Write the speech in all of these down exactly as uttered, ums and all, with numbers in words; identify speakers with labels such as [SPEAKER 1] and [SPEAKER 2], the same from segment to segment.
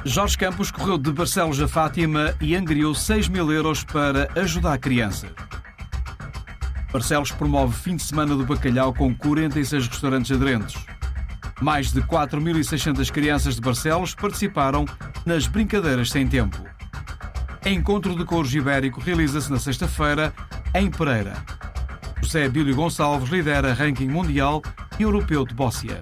[SPEAKER 1] Jorge Campos correu de Barcelos a Fátima e angariou seis mil euros para ajudar crianças. Barcelos promove fim de semana do bacalhau com quarenta e seis restaurantes aderentes. Mais de quatro mil e seiscentas crianças de Barcelos participaram nas Brincadeiras Sem Tempo. Encontro de Coros Ibérico realiza-se na sexta-feira em Pereira. José Bílio Gonçalves lidera ranking mundial e europeu de bóssia.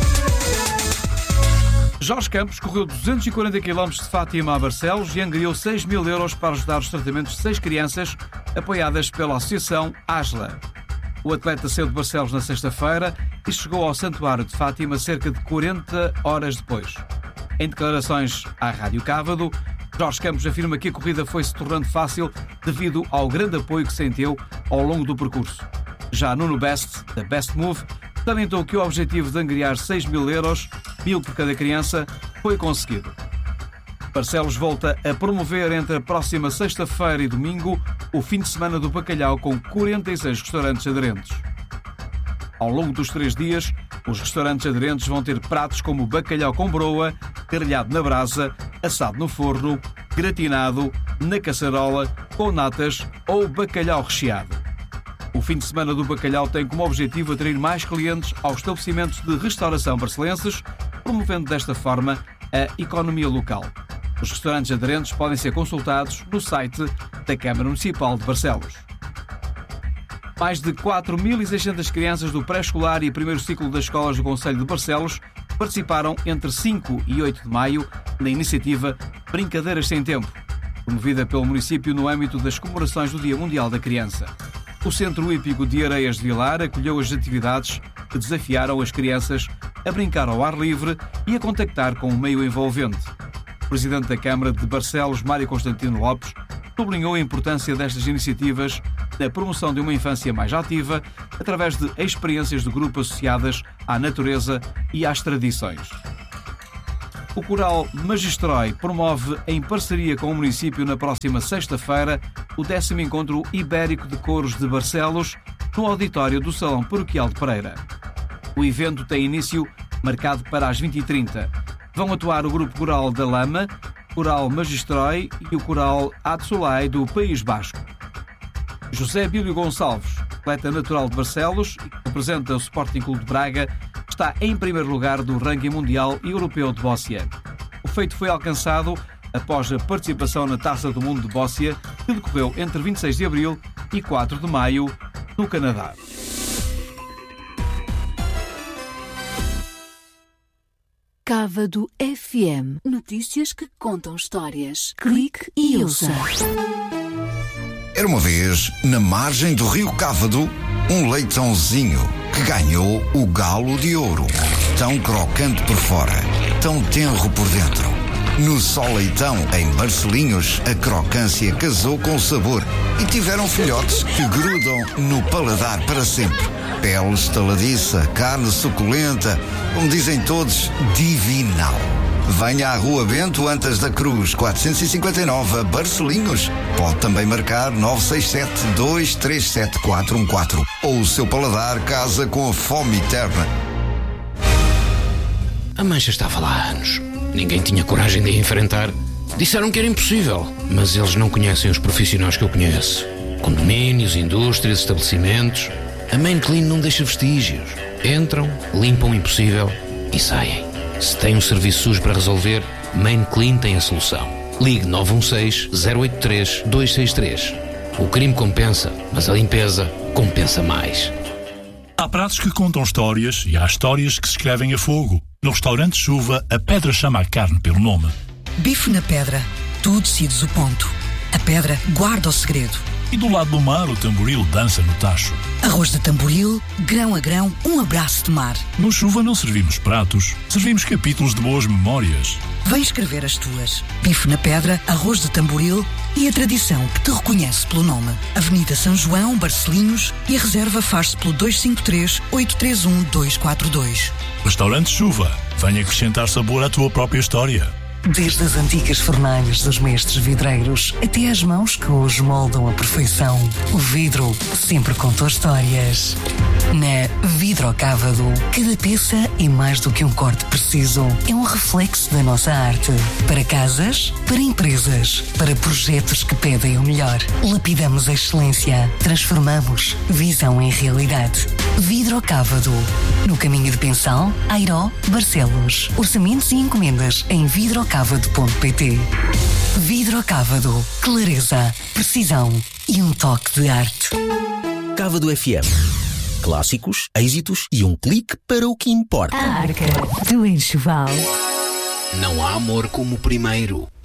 [SPEAKER 1] Jorge Campos correu duzentos e quarenta quilómetros de Fátima a Barcelos e angariou seis mil euros para ajudar os tratamentos de seis crianças apoiadas pela Associação ASLA. O atleta saiu de Barcelos na sexta-feira e chegou ao Santuário de Fátima cerca de quarenta horas depois. Em declarações à Rádio Cávado, Jorge Campos afirma que a corrida foi-se tornando fácil devido ao grande apoio que sentiu ao longo do percurso. Já Nuno Best, da Best Move, salientou que o objetivo de angariar seis mil euros, mil por cada criança, foi conseguido. Barcelos volta a promover entre a próxima sexta-feira e domingo o fim de semana do bacalhau com quarenta e seis restaurantes aderentes. Ao longo dos três dias, os restaurantes aderentes vão ter pratos como bacalhau com broa, grelhado na brasa, assado no forno, gratinado, na caçarola, com natas ou bacalhau recheado. O fim de semana do bacalhau tem como objetivo atrair mais clientes aos estabelecimentos de restauração barcelenses, promovendo desta forma a economia local. Os restaurantes aderentes podem ser consultados no site da Câmara Municipal de Barcelos. Mais de quatro mil e seiscentas crianças do pré-escolar e primeiro ciclo das escolas do Concelho de Barcelos participaram entre cinco e oito de maio na iniciativa Brincadeiras Sem Tempo, promovida pelo município no âmbito das comemorações do Dia Mundial da Criança. O Centro Hípico de Areias de Vilar acolheu as atividades que desafiaram as crianças a brincar ao ar livre e a contactar com o meio envolvente. O Presidente da Câmara de Barcelos, Mário Constantino Lopes, sublinhou a importância destas iniciativas na promoção de uma infância mais ativa através de experiências do grupo associadas à natureza e às tradições. O Coral Magistrói promove, em parceria com o município, na próxima sexta-feira, o décimo Encontro Ibérico de Coros de Barcelos, no auditório do Salão Paroquial de Pereira. O evento tem início marcado para as vinte e trinta. Vão atuar o Grupo Coral da Lama, o Coral Magistrói e o Coral Atsolai do País Basco. José Bílio Gonçalves, atleta natural de Barcelos e que representa o Sporting Clube de Braga, está em primeiro lugar do ranking mundial e europeu de bóssia. O feito foi alcançado após a participação na Taça do Mundo de Bóssia, que decorreu entre vinte e seis de abril e quatro de maio, no Canadá.
[SPEAKER 2] Cávado F M. Notícias que contam histórias. Clique e ouça.
[SPEAKER 3] Era uma vez, na margem do rio Cávado, um leitãozinho que ganhou o galo de ouro. Tão crocante por fora, tão tenro por dentro. No Só Leitão, em Barcelinhos, a crocância casou com o sabor e tiveram filhotes que grudam no paladar para sempre. Pele estaladiça, carne suculenta, como dizem todos, divinal. Venha à Rua Bento Antas da Cruz, quatrocentos e cinquenta e nove, Barcelinhos. Pode também marcar nove seis sete, dois três sete, quatro um quatro. Ou o seu paladar casa com a fome eterna.
[SPEAKER 4] A mancha estava lá há anos. Ninguém tinha coragem de a enfrentar. Disseram que era impossível, mas eles não conhecem os profissionais que eu conheço. Condomínios, indústrias, estabelecimentos. A Main Clean não deixa vestígios. Entram, limpam o impossível e saem. Se tem um serviço sujo para resolver, Main Clean tem a solução. Ligue nove um seis, zero oito três, dois seis três. O crime compensa, mas a limpeza compensa mais.
[SPEAKER 5] Há pratos que contam histórias e há histórias que se escrevem a fogo. No restaurante Chuva, a pedra chama a carne pelo nome.
[SPEAKER 6] Bife na pedra. Tu decides o ponto. A pedra guarda o segredo.
[SPEAKER 5] E do lado do mar, o tamboril dança no tacho.
[SPEAKER 6] Arroz de tamboril, grão a grão, um abraço de mar.
[SPEAKER 5] No Chuva não servimos pratos, servimos capítulos de boas memórias.
[SPEAKER 6] Vem escrever as tuas. Bife na pedra, arroz de tamboril e a tradição que te reconhece pelo nome. Avenida São João, Barcelinhos, e a reserva faz-se pelo dois cinco três, oito três um, dois quatro dois.
[SPEAKER 5] Restaurante Chuva. Venha acrescentar sabor à tua própria história.
[SPEAKER 6] Desde as antigas fornalhas dos mestres vidreiros até às mãos que hoje moldam a perfeição, o vidro sempre contou histórias. Na Vidrocávado, cada peça é mais do que um corte preciso. É um reflexo da nossa arte. Para casas, para empresas, para projetos que pedem o melhor. Lapidamos a excelência. Transformamos visão em realidade. Vidrocávado. No caminho de Pensal, Airó, Barcelos. Orçamentos e encomendas em vidrocávado ponto pt. Vidrocávado. Clareza, precisão e um toque de arte.
[SPEAKER 7] Cávado F M. Clássicos, êxitos e um clique para o que importa.
[SPEAKER 2] A Arca do Enxoval.
[SPEAKER 4] Não há amor como o primeiro.